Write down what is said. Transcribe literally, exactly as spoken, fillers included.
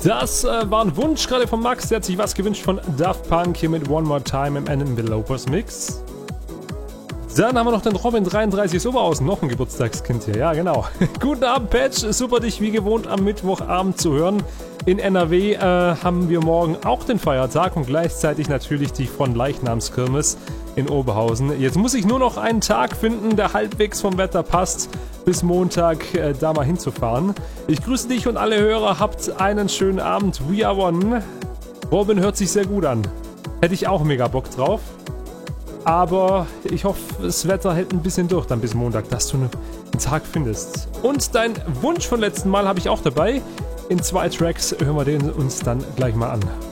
Das äh, war ein Wunsch gerade von Max, der hat sich was gewünscht von Daft Punk hier mit One More Time im Envelopers Mix. Dann haben wir noch den Robin dreiunddreißig aus Oberhausen, noch ein Geburtstagskind hier, ja genau. Guten Abend Patch, super dich wie gewohnt am Mittwochabend zu hören. In N R W äh, haben wir morgen auch den Feiertag und gleichzeitig natürlich die Fronleichnamskirmes in Oberhausen. Jetzt muss ich nur noch einen Tag finden, der halbwegs vom Wetter passt, bis Montag äh, da mal hinzufahren. Ich grüße dich und alle Hörer, habt einen schönen Abend. We are one. Robin hört sich sehr gut an. Hätte ich auch mega Bock drauf. Aber ich hoffe, das Wetter hält ein bisschen durch dann bis Montag, dass du einen Tag findest. Und dein Wunsch von letzten Mal habe ich auch dabei. In zwei Tracks hören wir den uns dann gleich mal an.